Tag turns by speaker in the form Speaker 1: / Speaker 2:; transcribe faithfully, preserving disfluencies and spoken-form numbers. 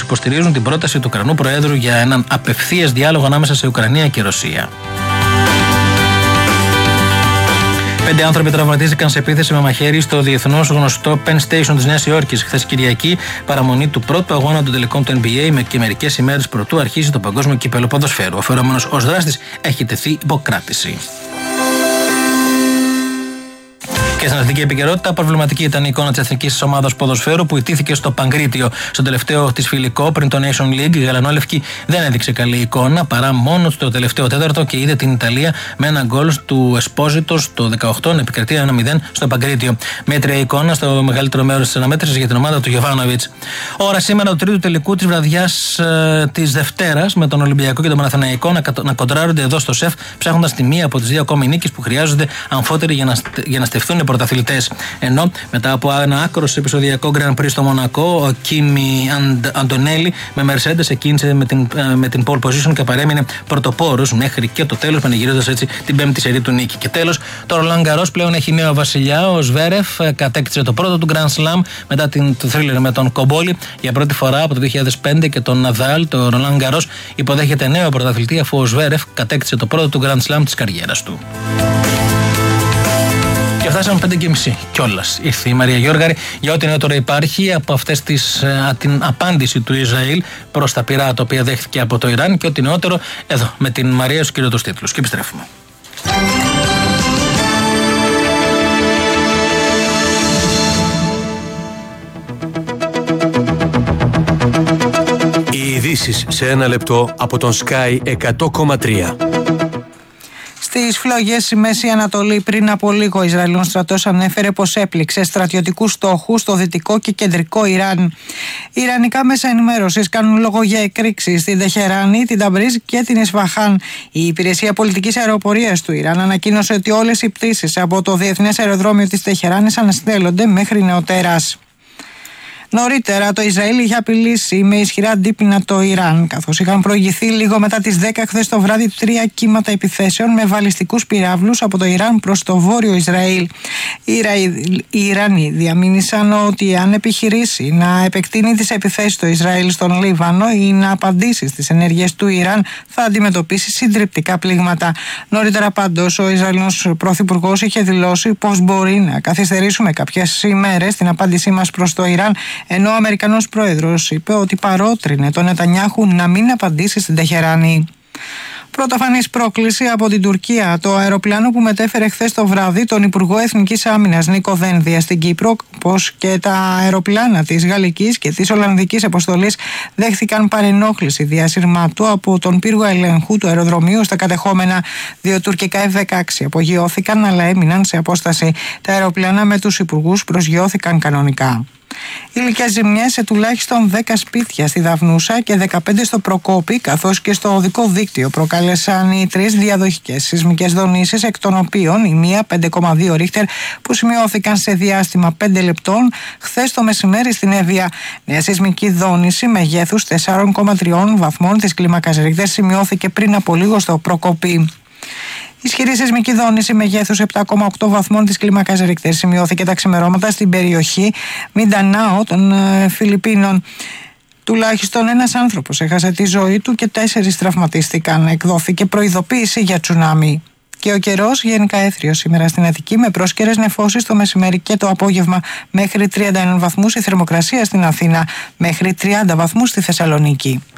Speaker 1: υποστηρίζουν την πρόταση του Ουκρανού Προέδρου για έναν απευθείας διάλογο ανάμεσα σε Ουκρανία και Ρωσία. Πέντε άνθρωποι τραυματίστηκαν σε επίθεση με μαχαίρι στο διεθνώς γνωστό Penn Station της Νέας Υόρκης χθες Κυριακή, παραμονή του πρώτου αγώνα των τελικών του N B A και μερικές ημέρες πρωτού αρχίσει το παγκόσμιο κύπελλο ποδοσφαίρου. Ο φερόμενος ως δράστης έχει τεθεί υποκράτηση. Και στην εθνική επικαιρότητα, προβληματική ήταν η εικόνα της εθνικής ομάδας ποδοσφαίρου που ιτήθηκε στο Παγκρίτιο στο τελευταίο της φιλικό πριν το Nation League. Η γαλανόλευκη δεν έδειξε καλή εικόνα παρά μόνο στο τελευταίο τέταρτο και είδε την Ιταλία με ένα γκολ του Εσπόζιτο στο δεκαοκτώ να επικρατεί ένα μηδέν στο Παγκρίτιο. Μέτρια εικόνα στο μεγαλύτερο μέρος της αναμέτρησης για την ομάδα του Γιοβάνοβιτς. Ώρα σήμερα του τρίτου τελικού της βραδιάς ε, της Δευτέρας με τον Ολυμπιακό και τον Παναθηναϊκό να, να κοντράρονται εδώ στο ΣΕΦ, ψάχνοντας τη μία από τις δύο ακόμη νίκες που χρειάζονται αμφότεροι για να, για να στεφθούν πρωταθλητές. Ενώ μετά από ένα άκρος επεισοδιακό Grand Prix στο Μονακό, ο Κίμι Αντωνέλη με Mercedes εκκίνησε με την, με την pole position και παρέμεινε πρωτοπόρος μέχρι και το τέλος, πανηγυρίζοντας έτσι την πέμπτη σερί του νίκη. Και τέλος, το Roland Garros πλέον έχει νέο βασιλιά. Ο Σβέρεφ κατέκτησε το πρώτο του Grand Slam μετά την, το thriller με τον Κομπόλη για πρώτη φορά από το δύο χιλιάδες πέντε και τον Ναδάλ. Το Roland Garros υποδέχεται νέο πρωταθλητή αφού ο Σβέρεφ κατέκτησε το πρώτο του Grand Slam της καριέρας του. Και φτάσαμε πέντε και μισή κιόλας. Ήρθε η Μαρία Γιώργαρη για ό,τι νεότερο υπάρχει από αυτές τις, α, την απάντηση του Ισραήλ προς τα πυρά τα οποία δέχθηκε από το Ιράν και ό,τι νεότερο εδώ με την Μαρία στους κυριότερους τίτλους. Και επιστρέφουμε.
Speaker 2: Οι ειδήσεις σε ένα λεπτό από τον Sky εκατό κόμμα τρία.
Speaker 3: Στις φλόγες στη Μέση Ανατολή πριν από λίγο, ο Ισραηλινός στρατός ανέφερε πως έπληξε στρατιωτικούς στόχους στο δυτικό και κεντρικό Ιράν. Οι ιρανικά μέσα ενημέρωσης κάνουν λόγο για εκρήξεις στην Τεχεράνη, την Ταμπρίζ και την Ισφαχάν. Η Υπηρεσία Πολιτικής Αεροπορίας του Ιράν ανακοίνωσε ότι όλες οι πτήσεις από το Διεθνές Αεροδρόμιο της Τεχεράνης αναστέλλονται μέχρι νεοτέρας. Νωρίτερα, το Ισραήλ είχε απειλήσει με ισχυρά αντίπεινα το Ιράν, καθώς είχαν προηγηθεί λίγο μετά τις δέκα χθες το βράδυ τρία κύματα επιθέσεων με βαλιστικούς πυράβλους από το Ιράν προς το βόρειο Ισραήλ. Οι Ιρανοί διαμήνυσαν ότι αν επιχειρήσει να επεκτείνει τις επιθέσεις στο Ισραήλ στον Λίβανο ή να απαντήσει στις ενέργειες του Ιράν, θα αντιμετωπίσει συντριπτικά πλήγματα. Νωρίτερα, πάντως, ο Ισραηλινός πρωθυπουργός είχε δηλώσει πως μπορεί να καθυστερήσουμε κάποιες ημέρες την απάντησή μας προς το Ιράν, ενώ ο Αμερικανός πρόεδρος είπε ότι παρότρινε τον Νετανιάχου να μην απαντήσει στην Τεχεράνη. Πρωτοφανής πρόκληση από την Τουρκία. Το αεροπλάνο που μετέφερε χθες το βράδυ τον Υπουργό Εθνικής Άμυνας Νίκο Δένδια στην Κύπρο, όπως και τα αεροπλάνα της Γαλλικής και της Ολλανδικής αποστολής, δέχθηκαν παρενόχληση διασυρμάτου από τον πύργο ελέγχου του αεροδρομίου στα κατεχόμενα. Δύο τουρκικά εφ δεκαέξι απογειώθηκαν αλλά έμειναν σε απόσταση. Τα αεροπλάνα με τους υπουργούς προσγειώθηκαν κανονικά. Υλικές ζημιές σε τουλάχιστον δέκα σπίτια στη Δαυνούσα και δεκαπέντε στο Προκόπη, καθώς και στο οδικό δίκτυο, προκάλεσαν οι τρεις διαδοχικές σεισμικές δονήσεις, εκ των οποίων η μία πέντε κόμμα δύο ρίχτερ που σημειώθηκαν σε διάστημα πέντε λεπτών χθες το μεσημέρι στην Εύβοια. Νέα σεισμική δόνηση μεγέθους τέσσερα κόμμα τρία βαθμών της κλίμακας Ρίχτερ σημειώθηκε πριν από λίγο στο Προκόπη. Ισχυρή σεισμική δόνηση μεγέθους επτά κόμμα οκτώ βαθμών της κλίμακας Ρίχτερ σημειώθηκε τα ξημερώματα στην περιοχή Μιντανάο των ε, Φιλιππίνων. Τουλάχιστον ένας άνθρωπος έχασε τη ζωή του και τέσσερις τραυματίστηκαν. Εκδόθηκε προειδοποίηση για τσουνάμι. Και ο καιρός γενικά έθριος σήμερα στην Αττική με πρόσκαιρες νεφώσεις το μεσημέρι και το απόγευμα μέχρι τριάντα ένα βαθμούς, η θερμοκρασία στην Αθήνα μέχρι τριάντα βαθμούς στη Θεσσαλονίκη.